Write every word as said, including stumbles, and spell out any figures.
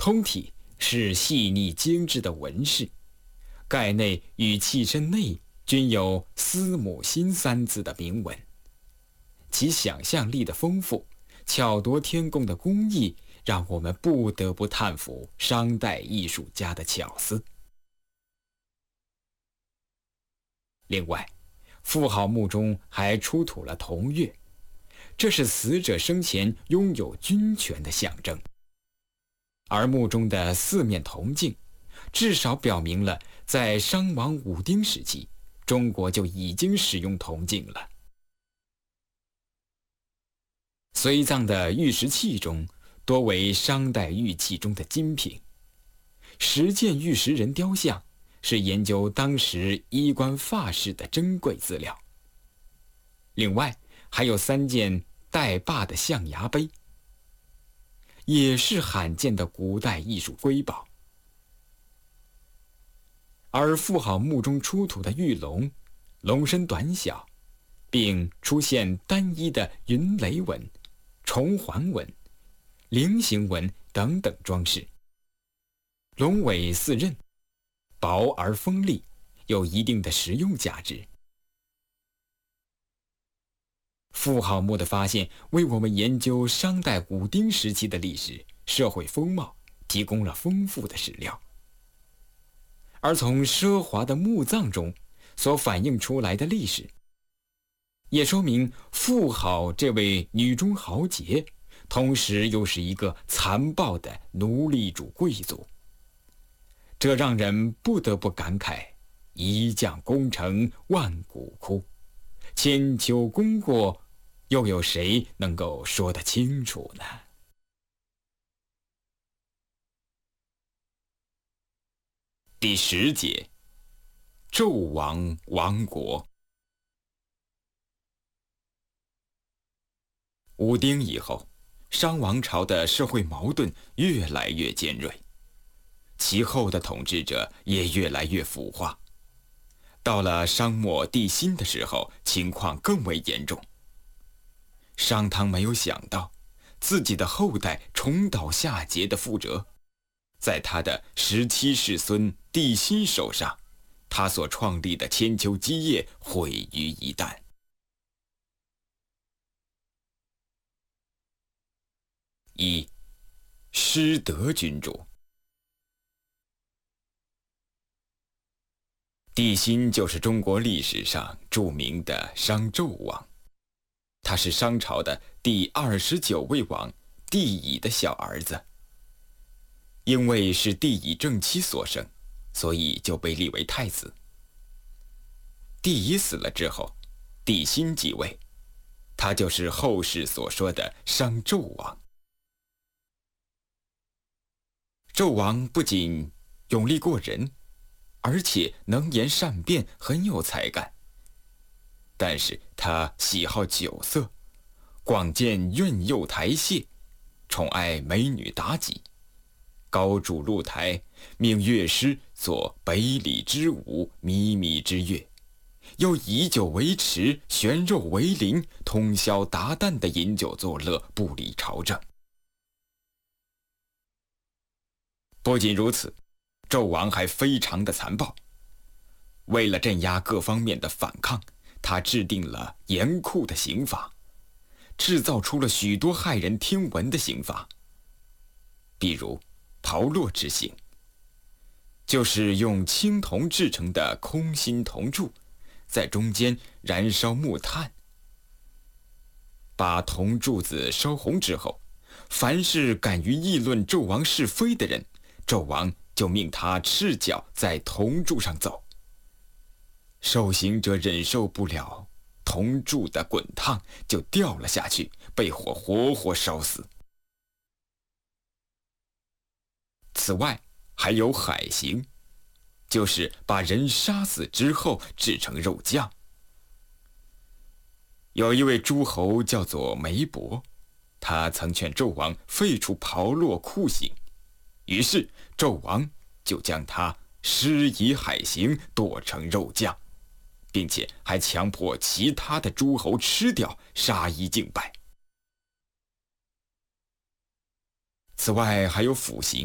通体是细腻精致的纹饰，盖内与器身内均有司母心三字的铭文。其想象力的丰富，巧夺天工的工艺，让我们不得不叹服商代艺术家的巧思。另外，妇好墓中还出土了铜钺，这是死者生前拥有军权的象征。而墓中的四面铜镜，至少表明了在商王武丁时期，中国就已经使用铜镜了。随葬的玉石器中，多为商代玉器中的精品。十件玉石人雕像是研究当时衣冠发饰的珍贵资料。另外还有三件带把的象牙杯，也是罕见的古代艺术瑰宝。而妇好墓中出土的玉龙，龙身短小，并出现单一的云雷纹、重环纹、菱形纹等等装饰。龙尾四刃，薄而锋利，有一定的实用价值。妇好墓的发现，为我们研究商代武丁时期的历史、社会风貌提供了丰富的史料。而从奢华的墓葬中所反映出来的历史，也说明妇好这位女中豪杰，同时又是一个残暴的奴隶主贵族。这让人不得不感慨：一将功成万骨枯，千秋功过，又有谁能够说得清楚呢？第十节，纣王亡国。武丁以后，商王朝的社会矛盾越来越尖锐，其后的统治者也越来越腐化。到了商末帝辛的时候，情况更为严重。商汤没有想到，自己的后代重蹈下桀的覆辙，在他的十七世孙帝辛手上，他所创立的千秋基业毁于一旦。一，失德君主。帝辛就是中国历史上著名的商纣王，他是商朝的第二十九位王帝乙的小儿子。因为是帝乙正妻所生，所以就被立为太子。帝乙死了之后，帝辛继位，他就是后世所说的商纣王。纣王不仅勇力过人，而且能言善辩，很有才干。但是他喜好酒色，广建苑囿台榭，宠爱美女妲己，高筑露台，命乐师作百里之舞，靡靡之乐，又以酒为池，悬肉为鳞，通宵达旦的饮酒作乐，不理朝政。不仅如此，纣王还非常的残暴。为了镇压各方面的反抗，他制定了严酷的刑法，制造出了许多骇人听闻的刑罚。比如炮烙之刑，就是用青铜制成的空心铜柱，在中间燃烧木炭，把铜柱子烧红之后，凡是敢于议论纣王是非的人，纣王就命他赤脚在铜柱上走。受刑者忍受不了铜柱的滚烫，就掉了下去，被火活活烧死。此外还有海刑，就是把人杀死之后制成肉酱。有一位诸侯叫做梅伯，他曾劝纣王废除炮烙酷刑，于是纣王就将他施以海刑，剁成肉酱，并且还强迫其他的诸侯吃掉，杀一儆百。此外还有腐刑，